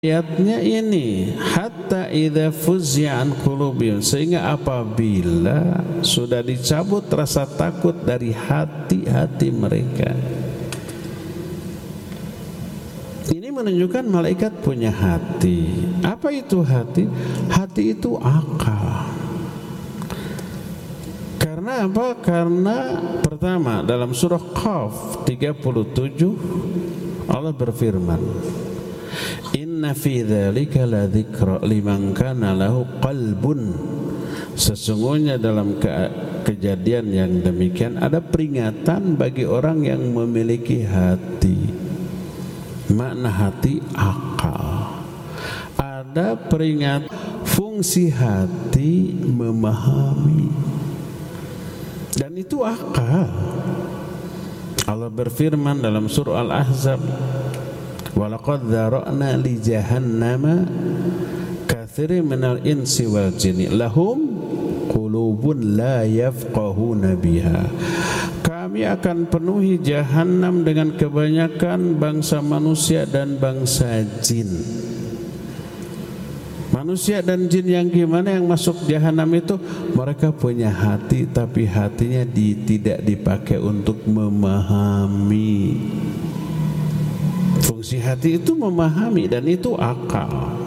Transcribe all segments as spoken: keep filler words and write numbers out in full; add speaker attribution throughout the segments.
Speaker 1: Ayatnya ini hatta idza fuzzi'a an qulubihim, sehingga apabila sudah dicabut rasa takut dari hati-hati mereka. Ini menunjukkan malaikat punya hati. Apa itu hati? Hati itu akal. Karena apa? Karena pertama dalam surah Qaf tiga puluh tujuh Allah berfirman, inna fi dzalika la dzikra liman kana lahu qalbun. Sesungguhnya dalam ke kejadian yang demikian ada peringatan bagi orang yang memiliki hati. Makna hati akal. Ada peringatan fungsi hati memahami. Dan itu akal. Allah berfirman dalam surah Al-Ahzab, walaqad dzara'na li jahannama katsirin minal insi wal jinni lahum qulubun la yafqahuna biha. Kami akan penuhi jahanam dengan kebanyakan bangsa manusia dan bangsa jin. Manusia dan jin yang gimana yang masuk jahanam itu? Mereka punya hati tapi hatinya di, tidak dipakai untuk memahami. Fungsi hati itu memahami dan itu akal.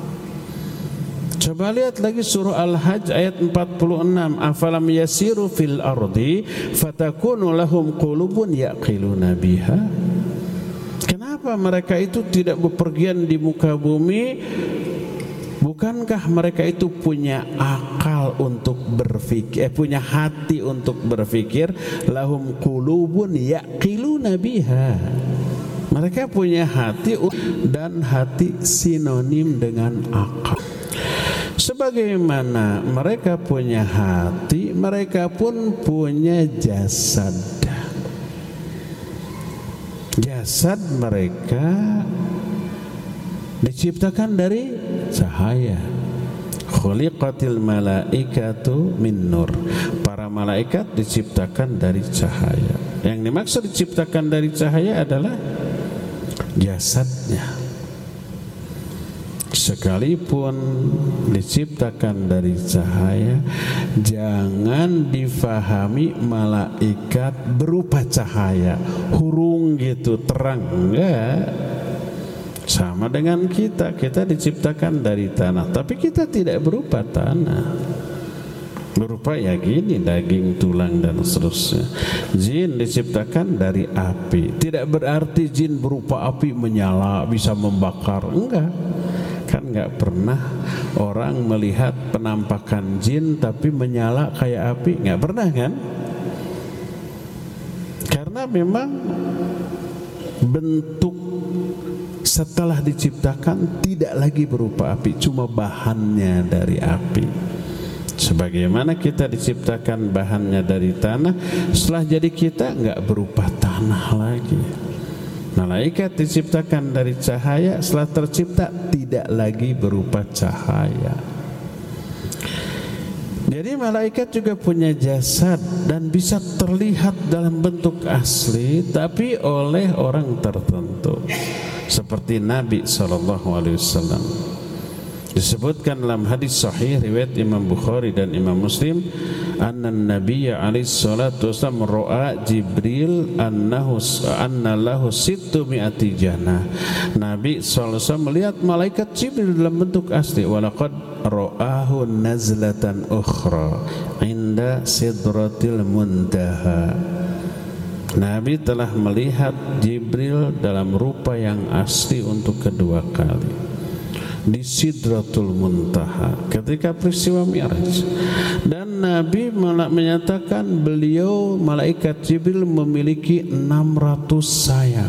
Speaker 1: Coba lihat lagi surah Al-Hajj ayat empat puluh enam. Afalam yasiru fil ardi fatakunu lahum qulubun yaqiluna biha. Kenapa mereka itu tidak bepergian di muka bumi? Bukankah mereka itu punya akal untuk berfikir, eh, punya hati untuk berfikir? Lahum qulubun yaqiluna biha. Mereka punya hati, dan hati sinonim dengan akal. Sebagaimana mereka punya hati, mereka pun punya jasad. Jasad mereka diciptakan dari cahaya. Khuliqatil malaikatu min nur. Para malaikat diciptakan dari cahaya. Yang dimaksud diciptakan dari cahaya adalah jasadnya. Sekalipun diciptakan dari cahaya, jangan difahami malaikat berupa cahaya, hurung gitu, terang. Enggak. Sama dengan kita, kita diciptakan dari tanah, tapi kita tidak berupa tanah. Berupa ya gini, daging, tulang dan seterusnya. Jin diciptakan dari api. Tidak berarti jin berupa api menyala, bisa membakar. Enggak. Kan enggak pernah orang melihat penampakan jin tapi menyala kayak api. Enggak pernah kan? Karena memang bentuk setelah diciptakan tidak lagi berupa api, cuma bahannya dari api. Sebagaimana kita diciptakan bahannya dari tanah, setelah jadi kita enggak berupa tanah lagi. Malaikat diciptakan dari cahaya, setelah tercipta tidak lagi berupa cahaya. Jadi malaikat juga punya jasad dan bisa terlihat dalam bentuk asli, tapi oleh orang tertentu. Seperti Nabi shallallahu alaihi wasallam. Disebutkan dalam hadis sahih riwayat Imam Bukhari dan Imam Muslim, anna Nabiyya alaihi salatu wasallam ra'a Jibril annahu anna lahu sittu mi'ati janah. Nabi sallallahu alaihi wasallam melihat malaikat Jibril dalam bentuk asli. Walaqad ra'ahu nazlatan ukhra inda sidratil muntaha. Nabi telah melihat Jibril dalam rupa yang asli untuk kedua kali di Sidratul Muntaha ketika peristiwa Mi'raj. Dan Nabi menyatakan beliau, malaikat Jibril, memiliki enam ratus sayap.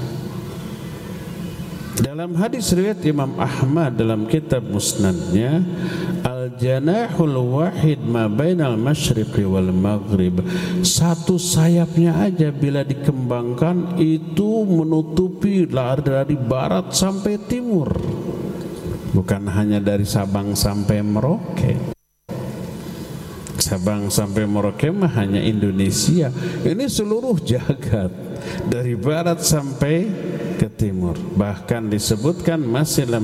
Speaker 1: Dalam hadis riwayat Imam Ahmad dalam kitab Musnadnya, al-janahul wahid ma bainal masyriqi wal maghrib. Satu sayapnya aja bila dikembangkan itu menutupi dari barat sampai timur. Bukan hanya dari Sabang sampai Merauke. Sabang sampai Merauke mah hanya Indonesia. Ini seluruh jagat, dari barat sampai ke timur. Bahkan disebutkan masih